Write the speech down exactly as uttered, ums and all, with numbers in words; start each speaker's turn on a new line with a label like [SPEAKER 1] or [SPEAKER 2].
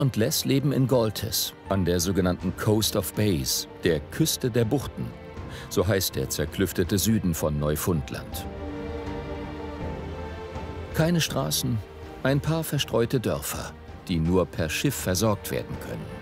[SPEAKER 1] und Les leben in Galtes, an der sogenannten Coast of Bays, der Küste der Buchten. So heißt der zerklüftete Süden von Neufundland. Keine Straßen, ein paar verstreute Dörfer, die nur per Schiff versorgt werden können.